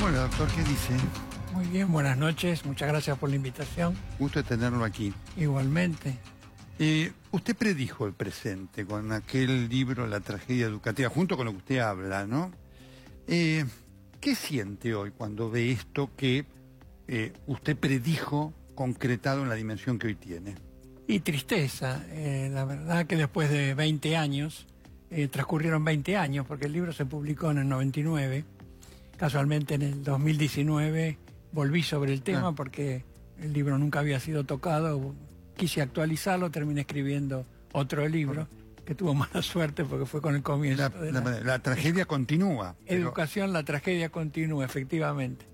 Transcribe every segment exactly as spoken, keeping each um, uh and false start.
Hola, doctor, ¿qué dice? Muy bien, buenas noches, muchas gracias por la invitación. Gusto de tenerlo aquí. Igualmente. Eh, usted predijo el presente con aquel libro, La tragedia educativa, junto con lo que usted habla, ¿no? Eh, ¿Qué siente hoy cuando ve esto que eh, usted predijo concretado en la dimensión que hoy tiene? Y tristeza, eh, la verdad que después de veinte años, eh, transcurrieron veinte años, porque el libro se publicó en el noventa y nueve, casualmente en el dos mil diecinueve volví sobre el tema ah. porque el libro nunca había sido tocado, quise actualizarlo, terminé escribiendo otro libro, que tuvo mala suerte porque fue con el comienzo la, de la, la... la tragedia continúa. Educación, pero... la tragedia continúa, efectivamente.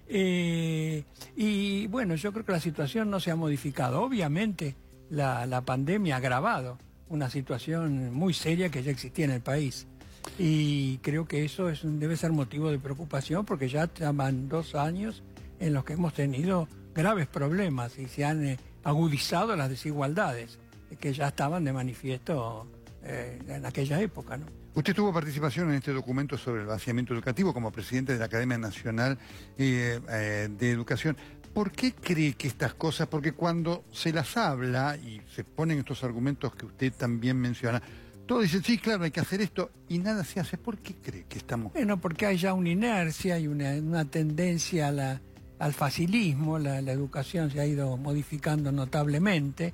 Eh, y bueno, yo creo que la situación no se ha modificado. Obviamente la, la pandemia ha agravado una situación muy seria que ya existía en el país. Y creo que eso es, debe ser motivo de preocupación porque ya van dos años en los que hemos tenido graves problemas y se han eh, agudizado las desigualdades que ya estaban de manifiesto eh, en aquella época, ¿no? Usted tuvo participación en este documento sobre el vaciamiento educativo como presidente de la Academia Nacional eh, eh, de Educación. ¿Por qué cree que estas cosas, porque cuando se las habla y se ponen estos argumentos que usted también menciona, todos dicen, sí, claro, hay que hacer esto, y nada se hace? ¿Por qué cree que estamos...? Bueno, porque hay ya una inercia y una, una tendencia a la, al facilismo, la, la educación se ha ido modificando notablemente.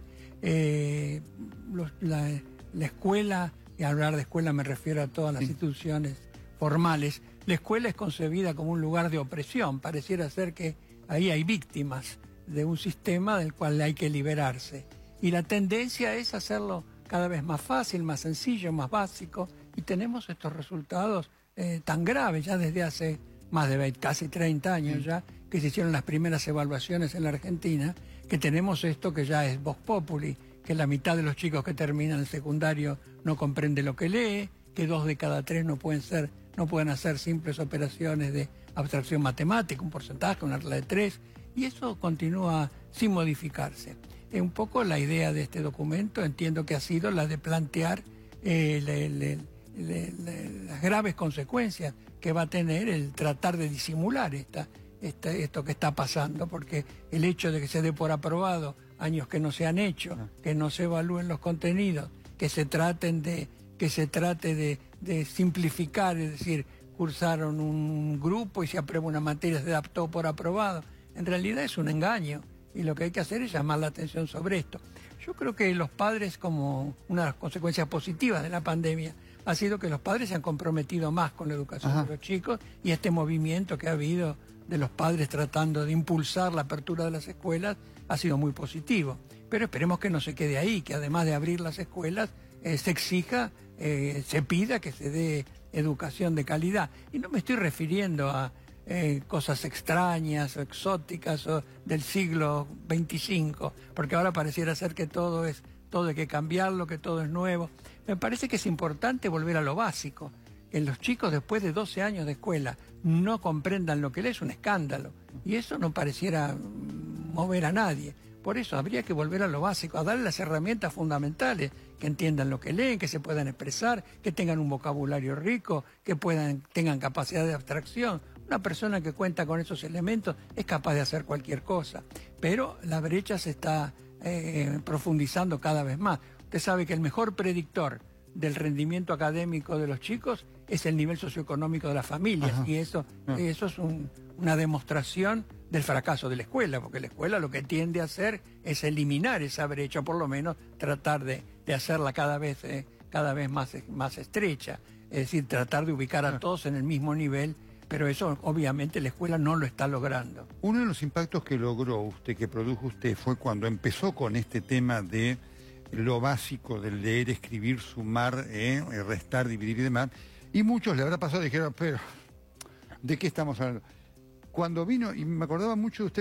Eh, los, la, la escuela, y al hablar de escuela me refiero a todas las sí. instituciones formales, la escuela es concebida como un lugar de opresión, pareciera ser que ahí hay víctimas de un sistema del cual hay que liberarse. Y la tendencia es hacerlo cada vez más fácil, más sencillo, más básico, y tenemos estos resultados eh, tan graves ya desde hace más de veinte, casi treinta años ya, que se hicieron las primeras evaluaciones en la Argentina, que tenemos esto que ya es vox populi, que la mitad de los chicos que terminan el secundario no comprende lo que lee, que dos de cada tres no pueden ser, no pueden hacer simples operaciones de abstracción matemática, un porcentaje, una regla de tres, y eso continúa sin modificarse. Eh, un poco la idea de este documento entiendo que ha sido la de plantear eh, le, le, le, le, las graves consecuencias que va a tener el tratar de disimular esta, esta, esto que está pasando, porque el hecho de que se dé por aprobado años que no se han hecho, que no se evalúen los contenidos, que se traten de, que se trate de, de simplificar, es decir, cursaron un grupo y se aprueba una materia, se da todo por aprobado, en realidad es un engaño. Y lo que hay que hacer es llamar la atención sobre esto. Yo creo que los padres, como una de las consecuencias positivas de la pandemia, ha sido que los padres se han comprometido más con la educación Ajá. de los chicos, y este movimiento que ha habido de los padres tratando de impulsar la apertura de las escuelas ha sido muy positivo. Pero esperemos que no se quede ahí, que además de abrir las escuelas, eh, se exija, eh, se pida que se dé educación de calidad. Y no me estoy refiriendo a Eh, cosas extrañas o exóticas o del siglo veinticinco, porque ahora pareciera ser que todo es, todo hay que cambiarlo, que todo es nuevo. Me parece que es importante volver a lo básico. Que los chicos después de doce años de escuela no comprendan lo que lee es un escándalo, y eso no pareciera mover a nadie. Por eso habría que volver a lo básico, a darle las herramientas fundamentales, que entiendan lo que leen, que se puedan expresar, que tengan un vocabulario rico, que puedan, tengan capacidad de abstracción. Una persona que cuenta con esos elementos es capaz de hacer cualquier cosa, pero la brecha se está eh, profundizando cada vez más. Usted sabe que el mejor predictor del rendimiento académico de los chicos es el nivel socioeconómico de las familias. Ajá. Y eso, eso es un, una demostración del fracaso de la escuela, porque la escuela lo que tiende a hacer es eliminar esa brecha, por lo menos tratar de, de hacerla cada vez, eh, cada vez más, más estrecha, es decir, tratar de ubicar a todos en el mismo nivel. Pero eso obviamente la escuela no lo está logrando. Uno de los impactos que logró usted, que produjo usted, fue cuando empezó con este tema de lo básico del leer, escribir, sumar, eh, restar, dividir y demás. Y muchos le habrá pasado y dijeron, pero, ¿de qué estamos hablando? Cuando vino, y me acordaba mucho de usted,